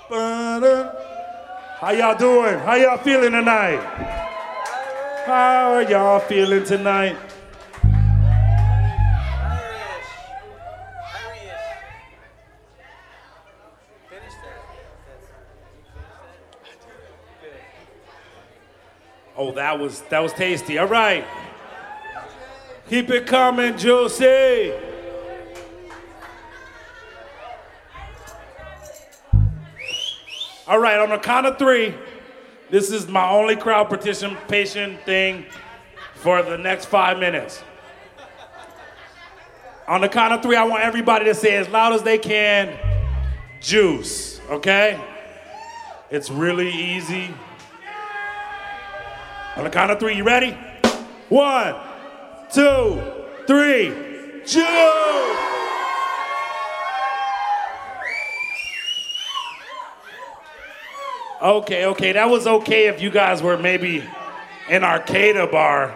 How y'all doing? How y'all feeling tonight? How are y'all feeling tonight? Oh, that was tasty. All right. Keep it coming, Juicy. All right, on the count of 3, this is my only crowd participation thing for the next 5 minutes. On the count of 3, I want everybody to say as loud as they can, juice, okay? It's really easy. On the count of 3, you ready? 1, 2, 3, juice! Okay, that was okay if you guys were maybe in Arcata bar.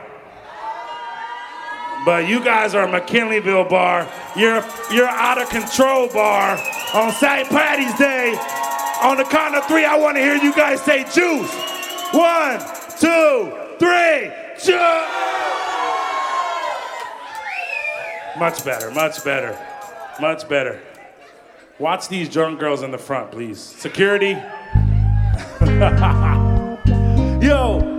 But you guys are McKinleyville bar. You're out of control bar on St. Patty's Day. On the count of 3, I want to hear you guys say juice. 1, 2, 3, juice! Much better, much better, much better. Watch these drunk girls in the front, please. Security. Yo,